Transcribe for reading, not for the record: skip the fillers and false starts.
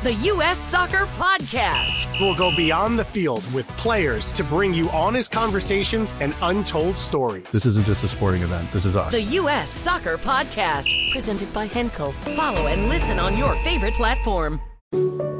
the U.S. Soccer Podcast. We'll go beyond the field with players to bring you honest conversations and untold stories. This isn't just a sporting event. This is us. The U.S. Soccer Podcast, presented by Henkel. Follow and listen on your favorite platform.